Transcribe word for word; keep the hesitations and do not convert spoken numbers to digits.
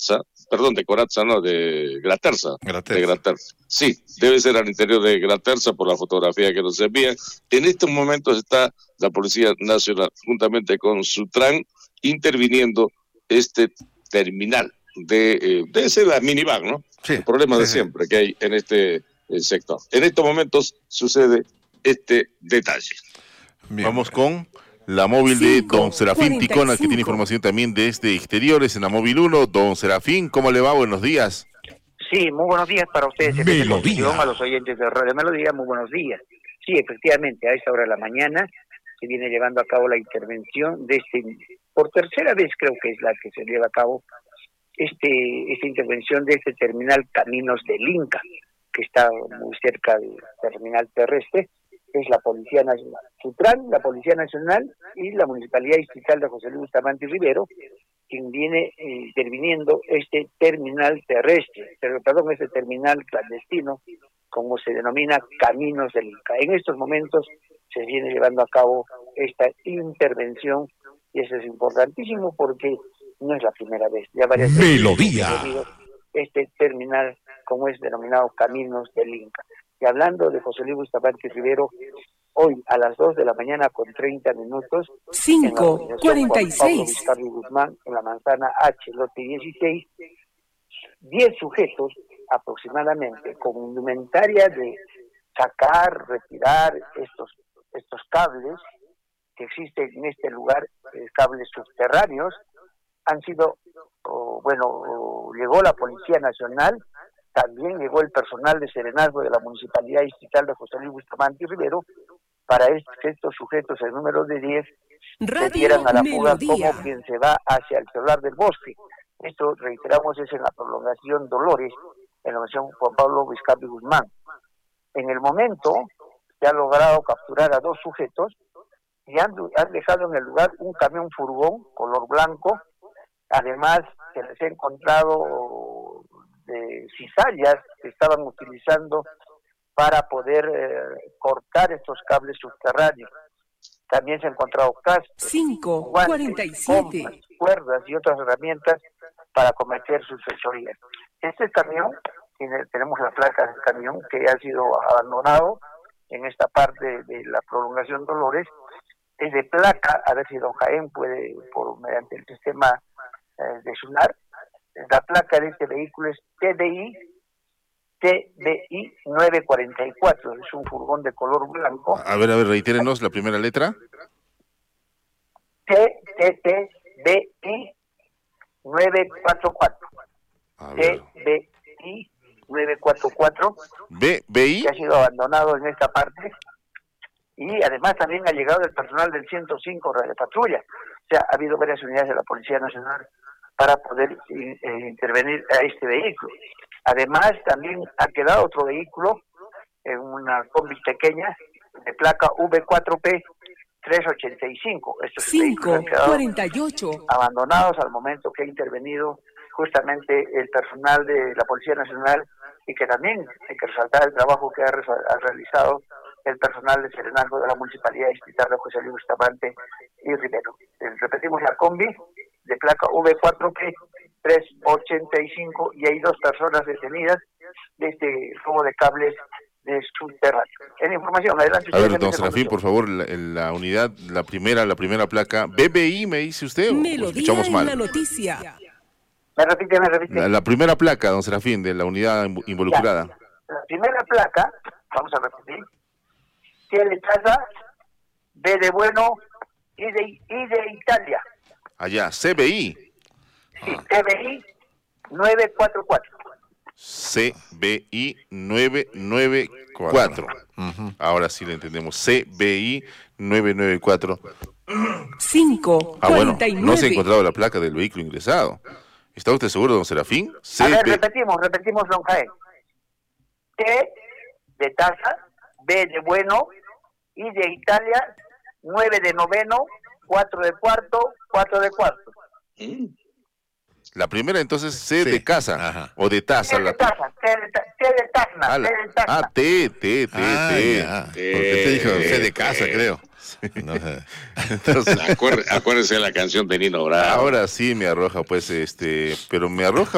Corazza, perdón, de Corazza, no, de Graterza, Graterza. de Graterza. Sí, debe ser al interior de Graterza por la fotografía que nos envían. En estos momentos está la Policía Nacional, juntamente con Sutran, interviniendo este terminal de, eh, debe ser la minivan, ¿no? Sí. El problema Sí, de sí. siempre que hay en este eh, sector. En estos momentos sucede este detalle. Bien, vamos con la móvil de don Serafín Ticona, que tiene información también de este exteriores en la móvil uno. Don Serafín, ¿cómo le va? Buenos días. Sí, muy buenos días para ustedes. Melodía. A los oyentes de Radio Melodía, muy buenos días. Sí, efectivamente, a esta hora de la mañana se viene llevando a cabo la intervención de este, por tercera vez creo que es la que se lleva a cabo, este esta intervención de este terminal Caminos del Inca, que está muy cerca del terminal terrestre. Es la Policía Nacional, Sutran, la Policía Nacional y la Municipalidad Distrital de José Luis Bustamante y Rivero, quien viene eh, interviniendo este terminal terrestre, pero, perdón, este terminal clandestino, como se denomina Caminos del Inca. En estos momentos se viene llevando a cabo esta intervención y eso es importantísimo porque no es la primera vez, ya varias veces Melodía. este terminal, como es denominado Caminos del Inca. Y hablando de José Luis Bustamante y Rivero, hoy a las dos de la mañana con treinta minutos, cinco cuarenta y seis, Pablo Guzmán, en la manzana H, lote dieciséis, diez sujetos aproximadamente con indumentaria de sacar, retirar estos estos cables que existen en este lugar, eh, cables subterráneos, han sido, oh, bueno, oh, llegó la Policía Nacional, también llegó el personal de serenazgo de la Municipalidad Distrital de José Luis Bustamante y Rivero, para que estos sujetos, el número de diez, se dieran a la fuga como quien se va hacia el celular del bosque. Esto, reiteramos, es en la prolongación Dolores, en la mención Juan Pablo Vizcarri Guzmán. En el momento, se ha logrado capturar a dos sujetos y han, han dejado en el lugar un camión furgón color blanco. Además, se les ha encontrado de cizallas que estaban utilizando para poder eh, cortar estos cables subterráneos. También se han encontrado cascos, cinco cuarenta y siete, bombas, cuerdas y otras herramientas para cometer sus fechorías. Este camión, tiene, tenemos la placa del camión que ha sido abandonado en esta parte de la prolongación Dolores, es de placa, a ver si don Jaén puede, por mediante el sistema eh, de SUNAR, la placa de este vehículo es T D I T D I nueve cuarenta y cuatro, es un furgón de color blanco. A ver, a ver, reitérenos la primera letra. T T D I nueve cuatro cuatro. T D I nueve cuatro cuatro. B, B I. Que ha sido abandonado en esta parte. Y además también ha llegado el personal del ciento cinco Radio Patrulla. O sea, ha habido varias unidades de la Policía Nacional para poder eh, intervenir a este vehículo. Además, también ha quedado otro vehículo en una combi pequeña de placa V cuatro P trescientos ochenta y cinco. Estos cinco cuarenta y ocho abandonados al momento que ha intervenido justamente el personal de la Policía Nacional, y que también hay que resaltar el trabajo que ha, ha realizado el personal de serenazgo de la Municipalidad Distrital de José Luis Bustamante y Rivero. Eh, repetimos, la combi de placa V cuatro P trescientos ochenta y cinco, y hay dos personas detenidas de este robo de cables de subterráneo. En información, adelante. A ver, don Serafín, por favor, la, la unidad, la primera, la primera placa, B B I, me dice usted, o escuchamos mal. La noticia. Me repite, me repite. La, la primera placa, don Serafín, de la unidad involucrada. Ya. La primera placa, vamos a repetir, C de casa, B de bueno, I de, I de Italia. Allá, C B I. Sí, ah. C B I nueve cuatro cuatro. C B I nueve nueve cuatro. Uh-huh. Ahora sí le entendemos. C B I nueve nueve cuatro. cinco Ah, bueno, no se ha encontrado la placa del vehículo ingresado. ¿Está usted seguro, don Serafín? C A ver, repetimos, repetimos, don Jaén. T de taza, B de bueno, I de Italia, nueve de noveno, cuatro de cuarto, cuatro de cuarto. La primera entonces C sí. de casa. Ajá. O de taza. T de taza, T de, ta, T de tazna, ah, T de tazna. Ah, T, T, T, ah, T. Ya. Porque te dijo C de casa, T. creo. No sé. Entonces, acuérdese de la canción de Nino Bravo. Ahora sí me arroja, pues, este, pero me arroja